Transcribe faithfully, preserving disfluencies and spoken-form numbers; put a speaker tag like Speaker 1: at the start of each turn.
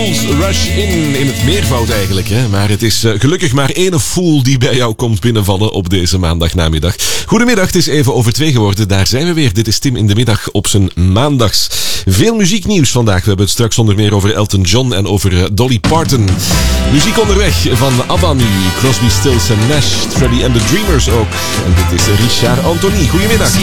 Speaker 1: Fools rush in, in het meervoud eigenlijk. Hè? Maar het is uh, gelukkig maar één fool die bij jou komt binnenvallen op deze maandagnamiddag. Goedemiddag, het is even over twee geworden. Daar zijn we weer. Dit is Tim in de middag op zijn maandags. Veel muzieknieuws vandaag. We hebben het straks onder meer over Elton John en over uh, Dolly Parton. Muziek onderweg van ABBA nu, Crosby, Stills en Nash, Freddie and the Dreamers ook. En dit is Richard Anthony. Goedemiddag.